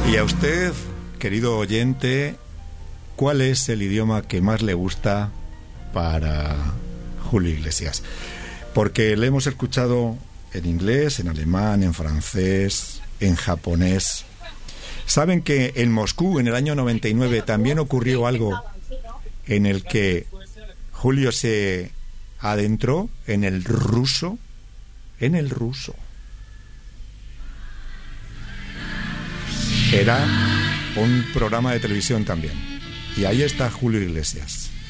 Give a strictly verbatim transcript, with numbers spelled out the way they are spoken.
Y a usted, querido oyente, ¿cuál es el idioma que más le gusta para Julio Iglesias? Porque le hemos escuchado en inglés, en alemán, en francés, en japonés. ¿Saben que en Moscú, en el año noventa y nueve, también ocurrió algo en el que Julio se adentró en el ruso? En el ruso. Era un programa de televisión también. Y ahí está Julio Iglesias.